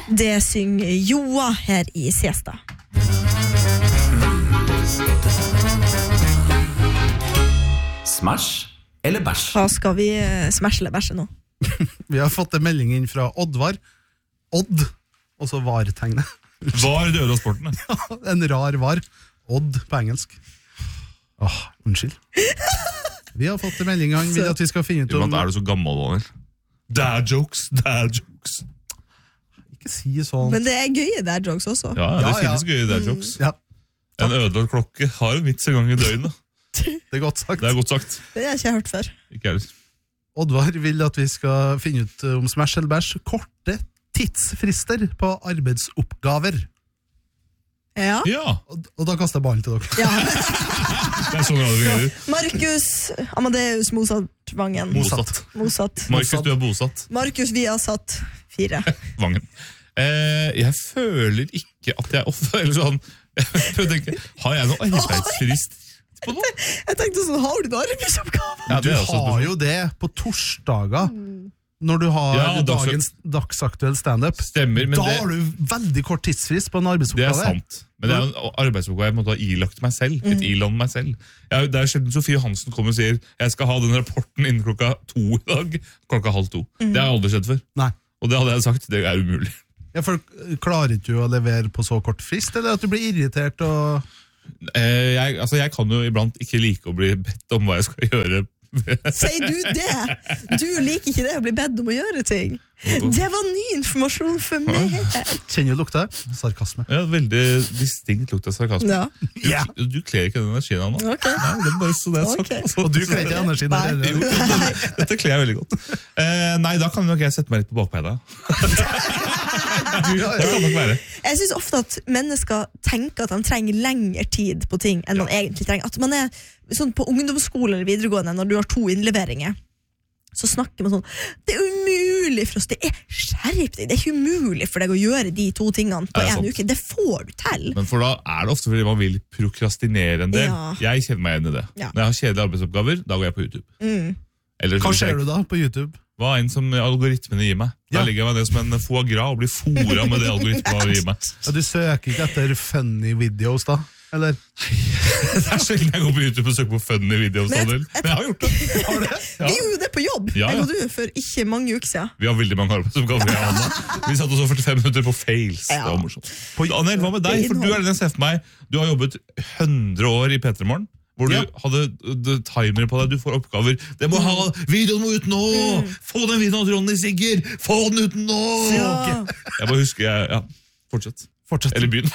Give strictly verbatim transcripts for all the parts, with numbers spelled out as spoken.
Det synger Joa her i Siesta. Smash eller bæsj? Hva skal vi smash eller bæsje nå? Vi har fått en melding inn fra Oddvar. Odd, og så var-tegnet. Var døde av sporten. Ja, en rar var. Odd på engelsk. Åh, unnskyld. Vi har fått en melding, han vil at vi skal finne ut om... Iblant er du så gammel, Daniel. Dad jokes, dad jokes. Ikke si sånn. Men det er gøye dad jokes også. Ja, det Ja, ja. finnes gøye dad jokes. Ja, En ødelagt klokke har en vits en gang i døgnet. det er godt sagt. Det er godt sagt. Det har jeg ikke hørt før. Ikke heller. Oddvar vil at vi skal finne ut om smash eller bæsj. Korte tidsfrister på arbeidsoppgaver. Ja. Ja, Og, og da kaster jeg ballen til dere. ja. det er sånn radio fungerer. Markus Amadeus Mozart Vangen. Bosatt. Mozart. Markus, du er bosatt. Markus Viasat fire. Vangen. Eh, jeg føler ikke at jeg ofte, eller sånn, jeg prøver å tenke, har jeg noe arbeidsfrist på noe? Jeg tenkte sånn, har du noen arbeidsoppgave? Ja, Du det er også et har jo det på torsdager, når du har Ja, dagsakt- dagens dagsaktuell stand-up. Stemmer, men Da det, har du veldig kort tidsfrist på en det er arbeidsoppgave. sant. Men det er jo en arbeidsoppgave jeg måtte ha ilagt meg selv. Et iland meg selv. Jeg, det er sjelden Sofie Hansen kommer og sier jeg skal ha den rapporten innen klokka to i dag. Klokka halv to. Det har aldri skjedd før. Nei. Og det hadde jeg sagt, det er umulig. Ja, for klarer ikke du å levere på så kort frist, eller at du blir irritert og... Eh, jeg, altså jeg kan jo iblant ikke like å bli bedt om hva jeg skal gjøre. Sier du det? Du liker ikke det å bli bedt om å gjøre ting. Det var ny informasjon for meg. Kjenner du lukta? Sarkasme. Ja, veldig distinkt lukt av sarkasme. Ja, Du, Ja. du kler ikke den energien av nå. ok. Nei, det er bare så det er sagt. Ok. altså. Og du kler ikke energien Nei. der. Jo, dette, dette kler jeg veldig godt. Eh, nei, da kan nok jeg sette meg litt på bakbeina. Det kan nok være. Jeg synes ofte at mennesker tenker at de trenger lengre tid på ting enn man egentlig trenger. At man er sånn på ungdomsskole eller videregående, når du har to innleveringer, så snakker man sånn, det er umulig for oss, det er skjerp deg, det er ikke umulig for deg å gjøre de to tingene på Det er en sant. uke, det får du til. Men for da er det ofte fordi man vil prokrastinere en del. Ja. Jeg kjenner meg igjen i det. Ja. Når jeg har kjedelige arbeidsoppgaver, da går jeg på YouTube. Mm. Eller, Hva ser du da på YouTube? Hva enn som algoritmene gir meg. Da Ja. ligger jeg meg ned som en foie gras og blir fôret med det algoritmene gir meg. Ja, du søker ikke etter funny videos da? Eller? Det er sjelden jeg går på YouTube og søker på funny videos. Men- Daniel. Men jeg har gjort det. Har du det? Ja. Vi gjorde jo det på jobb, Ja, jeg ja. og du, for ikke mange uker siden. Vi har veldig mange arbeidsoppgaver. jeg og Anna. Vi satt også førtifem minutter på fails. Ja. Det var morsomt. Daniel, hva med deg? For du er den jeg ser for meg. Du har jobbet hundre år i P tre Morgen. Hvor du Ja. hadde uh, timer på deg, du får oppgaver. Det må ha, videoen må ut nå! Få den videoen av Ronny Sigger! Få den ut nå! Ja. Jeg bare husker, jeg, ja, fortsett. Fortsett. Eller begynn.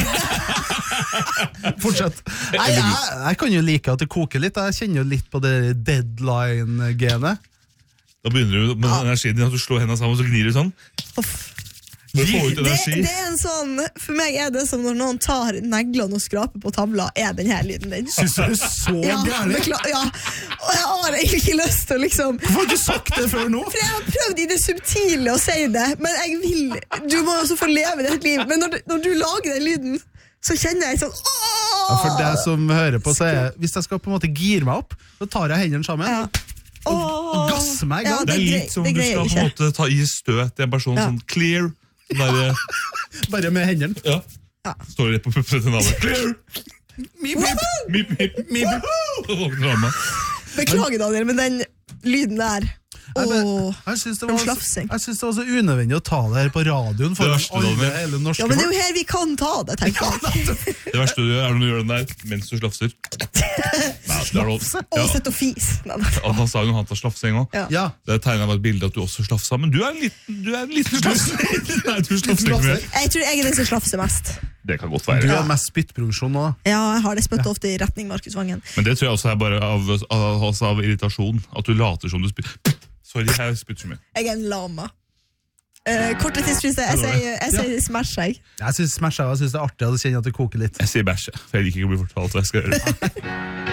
Fortsett. Nei, jeg, jeg kan jo like at det koker litt. Jeg kjenner jo litt på det deadline-genet. Da begynner du med den energien din at du slår hendene sammen og så gnir du sånn. Uff. For å få ut Det, energi. det er en sånn, for meg er det som når noen tar neglene og skraper på tavla, er den her lyden din. Syns du det er så Ja, gærlig? bekla- ja. Og jeg har egentlig ikke lyst til å liksom Hvorfor har du ikke sagt det før nå? For jeg har prøvd i det subtile å si det, men jeg vil du må også få leve ditt liv. Men når, du- når du lager den lyden, så kjenner jeg sånn åh! Ja, for deg som hører på, så er hvis jeg skal på en måte gire meg opp, så tar jeg hendene sammen. Ja. Og, Åh. og gasser meg i gang. Ja, Det er grei- litt som det du greier skal på jeg en måte ta, gi støt til en person Ja. sånn clear. Sånn der, Bare med hendene. ja. Ja. Står det rett på puppene til navnet. Clear! Mip, mip. Mip, mip, mip. Og våkner av meg. Beklager, Daniel, men den lyden der Nei, men åh. Jeg syns det, Som var- slafsing. jeg syns det var så unødvendig å ta det her på radioen for Det verste, alle Daniel. hele norske Ja, men det er folk. jo her vi kan ta det, tenker jeg. Det verste du gjør, er når du gjør den der mens du slafser. Nei, det er lov. Og Ja, sett og fis. Nei, nei. han sa jo han tar slafsing også. Ja. Ja, Det tegnet meg et bilde at du også slafsa, men du er en liten, du er en liten slafser. Nei, du slafser ikke mer. Jeg tror jeg er den som slafser mest. Det kan godt du være. har mest spyttproduksjon nå, da. Ja, jeg har det spyttet ofte i retning Markus Vangen. Men det tror jeg også er bare av, av, altså av irritasjon. At du later som du spyr. Sorry, jeg spytter så mye. Jeg er en lama. Uh, korte tidsfrister. Jeg sier, jeg sier smash, jeg. Jeg syns Smash er, jeg synes det er artig å kjenne at det koker litt. Jeg sier bæsje, for jeg liker ikke å bli fortalt hva jeg skal gjøre.